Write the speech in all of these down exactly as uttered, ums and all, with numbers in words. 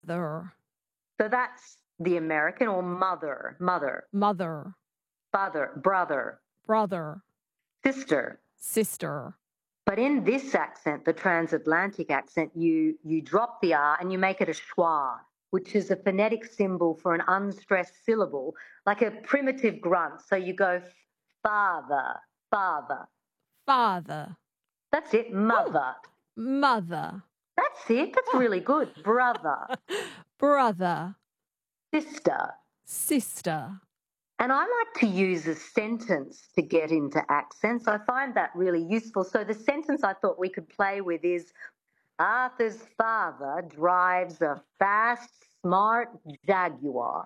Father. So that's the American, or mother, mother, Mother. father, brother, Brother. sister. Sister. But in this accent, the transatlantic accent, you you drop the R and you make it a schwa, which is a phonetic symbol for an unstressed syllable, like a primitive grunt. So you go father, father. Father. That's it. Oh, Mother. mother. That's it. That's Oh. really good. Brother. Brother. Sister. Sister. And I like to use a sentence to get into accents. I find that really useful. So the sentence I thought we could play with is, Arthur's father drives a fast, smart Jaguar.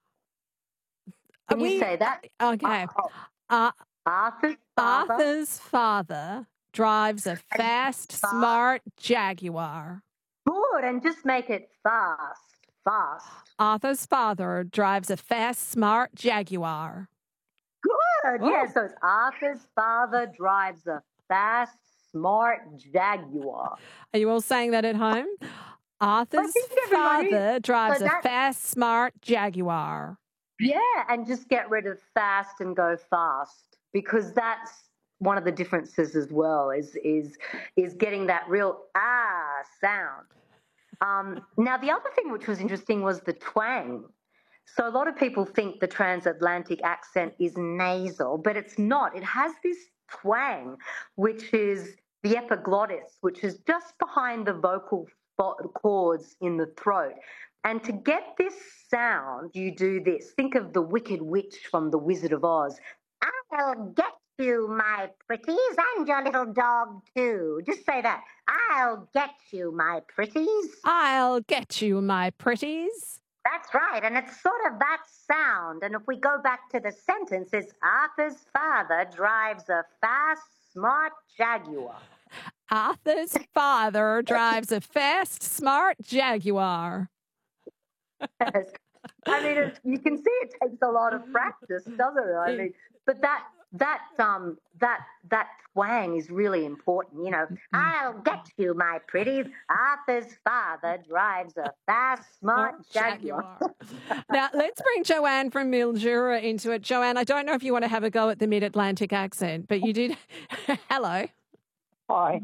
Can Are you we say that? okay? Uh, Uh, Arthur's father. Arthur's father drives a fast, smart Jaguar. Good, and just make it fast, fast. Arthur's father drives a fast, smart Jaguar. Good, Oh. yeah. So it's Arthur's father drives a fast, smart Jaguar. Are you all saying that at home? Arthur's father drives so a fast, smart Jaguar. Yeah, and just get rid of fast and go fast, because that's one of the differences as well, is is is getting that real ah sound. Um, now, the other thing which was interesting was the twang. So a lot of people think the transatlantic accent is nasal, but it's not. It has this twang, which is the epiglottis, which is just behind the vocal cords in the throat. And to get this sound, you do this. Think of the Wicked Witch from The Wizard of Oz. I'll get you, my pretties, and your little dog, too. Just say that. I'll get you, my pretties. I'll get you, my pretties. That's right, and it's sort of that sound. And if we go back to the sentence, it's Arthur's father drives a fast, smart Jaguar. Arthur's father drives a fast, smart Jaguar. Yes. I mean, it's, you can see it takes a lot of practice, doesn't it? I mean, but that that um that that twang is really important. You know, I'll get you, my pretties. Arthur's father drives a fast, smart Jaguar. Now, let's bring Joanne from Mildura into it. Joanne, I don't know if you want to have a go at the Mid-Atlantic accent, but you did. Hello. Hi.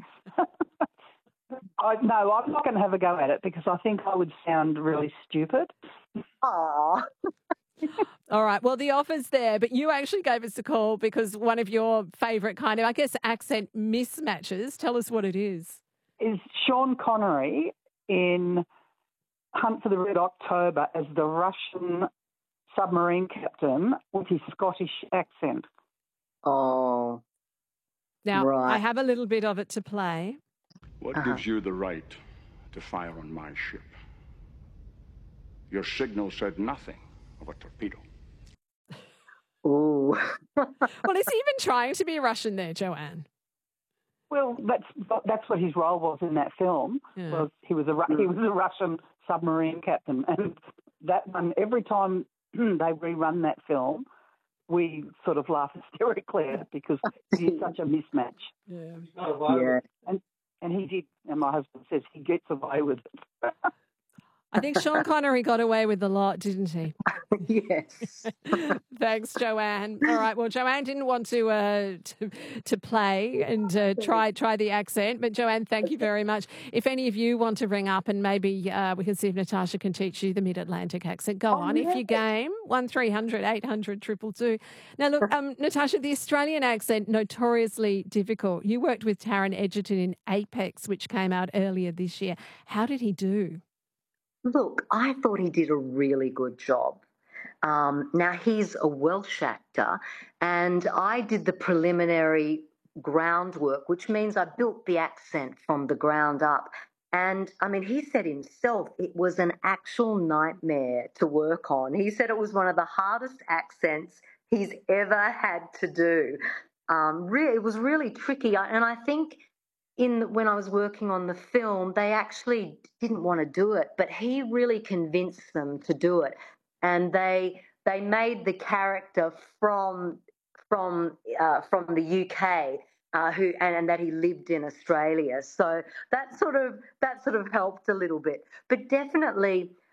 I, no, I'm not going to have a go at it because I think I would sound really stupid. Aww. All right. Well, the offer's there, but you actually gave us a call because one of your favourite kind of, I guess, accent mismatches. Tell us what it is. Is Sean Connery in Hunt for the Red October as the Russian submarine captain with his Scottish accent? Oh. Now, right. I have a little bit of it to play. What Uh-huh. gives you the right to fire on my ship? Your signal said nothing of a torpedo. Ooh. Well, is he even trying to be Russian there, Joanne? Well, that's that's what his role was in that film. Yeah. Was he was a he was a Russian submarine captain, and that one every time they rerun that film, we sort of laugh hysterically at it because he's such a mismatch. Yeah. Yeah. And and he did, and my husband says he gets away with it. I think Sean Connery got away with a lot, didn't he? Yes. Thanks, Joanne. All right. Well, Joanne didn't want to uh, to, to play and uh, try try the accent, but Joanne, thank you very much. If any of you want to ring up and maybe uh, we can see if Natasha can teach you the Mid-Atlantic accent, go Oh, on. yeah. If you game, one three hundred eight hundred two two two. Now, look, um, Natasha, the Australian accent, notoriously difficult. You worked with Taron Egerton in Apex, which came out earlier this year. How did he do? Look, I thought he did a really good job. Um, now, he's a Welsh actor, and I did the preliminary groundwork, which means I built the accent from the ground up. And I mean, he said himself it was an actual nightmare to work on. He said it was one of the hardest accents he's ever had to do. Um, really, it was really tricky. And I think in when I was working on the film, they actually didn't want to do it, but he really convinced them to do it, and they they made the character from from uh, from the U K, uh, who and, and that he lived in Australia. So that sort of that sort of helped a little bit. But definitely